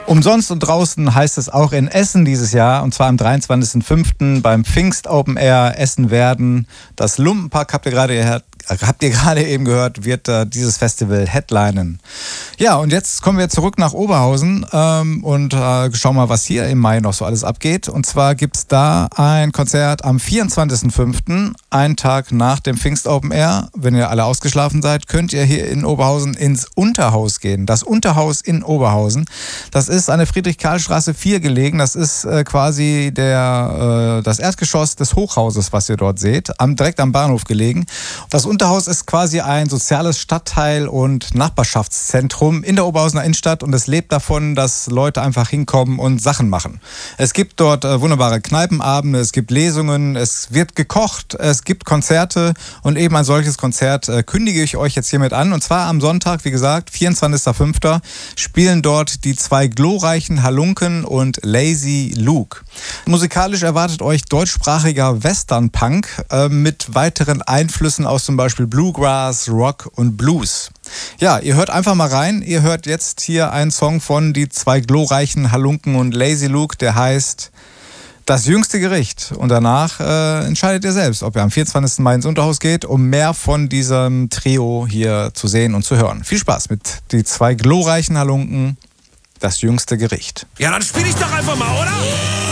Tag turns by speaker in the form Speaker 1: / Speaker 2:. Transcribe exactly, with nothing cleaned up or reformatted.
Speaker 1: Umsonst und draußen heißt es auch in Essen dieses Jahr, und zwar am dreiundzwanzigsten fünften beim Pfingst Open Air Essen-Werden. Das Lumpenpack, habt ihr gerade gehört, habt ihr gerade eben gehört, wird äh, dieses Festival headlinen. Ja, und jetzt kommen wir zurück nach Oberhausen ähm, und äh, schauen mal, was hier im Mai noch so alles abgeht. Und zwar gibt es da ein Konzert am vierundzwanzigsten fünften, einen Tag nach dem Pfingst Open Air. Wenn ihr alle ausgeschlafen seid, könnt ihr hier in Oberhausen ins Unterhaus gehen. Das Unterhaus in Oberhausen. Das ist an der Friedrich-Karl-Straße vier gelegen. Das ist äh, quasi der, äh, das Erdgeschoss des Hochhauses, was ihr dort seht, am, direkt am Bahnhof gelegen. Das Unterhaus ist quasi ein soziales Stadtteil- und Nachbarschaftszentrum in der Oberhausener Innenstadt und es lebt davon, dass Leute einfach hinkommen und Sachen machen. Es gibt dort äh, wunderbare Kneipenabende, es gibt Lesungen, es wird gekocht, es gibt Konzerte und eben ein solches Konzert äh, kündige ich euch jetzt hiermit an. Und zwar am Sonntag, wie gesagt, vierundzwanzigsten fünften spielen dort die zwei glorreichen Halunken und Lazy Luke. Musikalisch erwartet euch deutschsprachiger Western-Punk äh, mit weiteren Einflüssen aus zum Beispiel Bluegrass, Rock und Blues. Ja, ihr hört einfach mal rein. Ihr hört jetzt hier einen Song von die zwei glorreichen Halunken und Lazy Luke, der heißt Das jüngste Gericht. Und danach äh, entscheidet ihr selbst, ob ihr am vierundzwanzigsten Mai ins Unterhaus geht, um mehr von diesem Trio hier zu sehen und zu hören. Viel Spaß mit die zwei glorreichen Halunken, Das jüngste Gericht.
Speaker 2: Ja, dann spiel ich doch einfach mal, oder?